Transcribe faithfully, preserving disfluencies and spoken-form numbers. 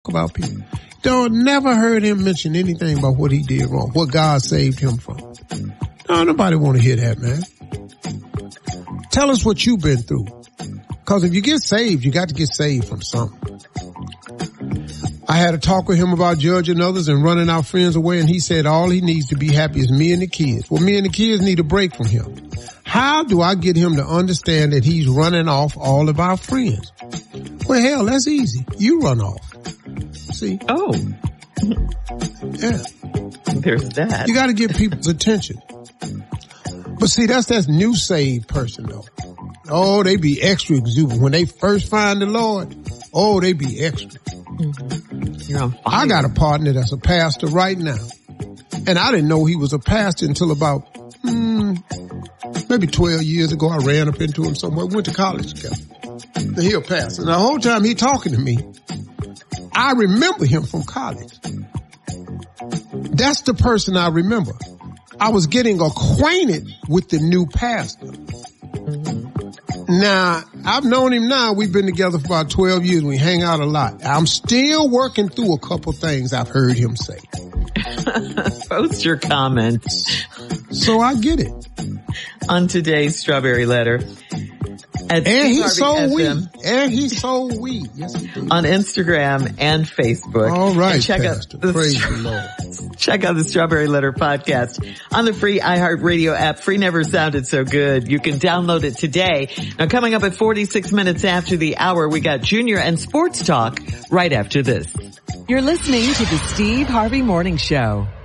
about people. Don't never heard him mention anything about what he did wrong, what God saved him from. No, nobody want to hear that, man. Tell us what you've been through. Because if you get saved, you got to get saved from something. I had a talk with him about judging others and running our friends away, and he said all he needs to be happy is me and the kids. Well, me and the kids need a break from him. How do I get him to understand that he's running off all of our friends? Well, hell, that's easy. You run off. See? Oh. Yeah. There's that. You got to get people's attention. But see, that's that new saved person, though. Oh, they be extra exuberant. When they first find the Lord, oh, they be extra. Mm-hmm. You're on fire. I got a partner that's a pastor right now. And I didn't know he was a pastor until about, hmm, maybe twelve years ago. I ran up into him somewhere. We went to college together. And he a pastor. And the whole time he talking to me, I remember him from college. That's the person I remember. I was getting acquainted with the new pastor. Mm-hmm. Now, I've known him now. We've been together for about twelve years. We hang out a lot. I'm still working through a couple things I've heard him say. Post your comments. So I get it. On today's Strawberry Letter. At and he sold weed. F M. And he sold weed. Yes, he did. On Instagram and Facebook. All right, and check Pastor. Out the Praise Stra- the Lord. Check out the Strawberry Letter podcast on the free iHeartRadio app. Free never sounded so good. You can download it today. Now, coming up at forty-six minutes after the hour, we got Junior and Sports Talk right after this. You're listening to the Steve Harvey Morning Show.